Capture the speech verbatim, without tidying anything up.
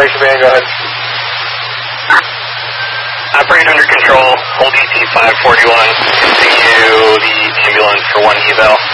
operation van, go ahead. Operate under control, hold E T five forty-one, continue the ambulance for one eval.